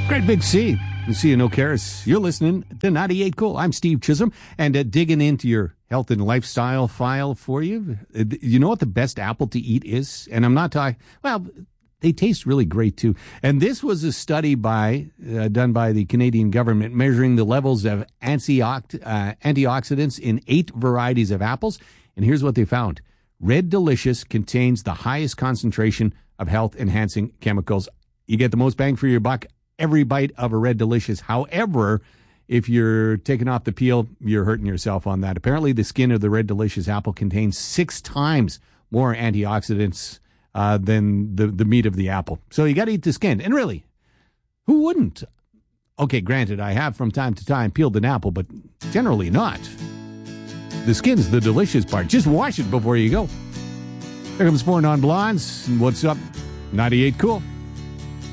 Great Big C. And see you, no cares. You're listening to 98 Cool. I'm Steve Chisholm, and digging into your health and lifestyle file for you. You know what the best apple to eat is? And I'm not talking, well, they taste really great too. And this was a study done by the Canadian government measuring the levels of antioxidants in 8 varieties of apples. And here's what they found. Red Delicious contains the highest concentration of health-enhancing chemicals. You get the most bang for your buck every bite of a Red Delicious. However, if you're taking off the peel, you're hurting yourself on that. Apparently, the skin of the Red Delicious apple contains 6 times more antioxidants than the meat of the apple. So you got to eat the skin. And really, who wouldn't? Okay, granted, I have from time to time peeled an apple, but generally not. The skin's the delicious part. Just wash it before you go. Here comes 4 Non-Blondes. And what's up? 98 Cool.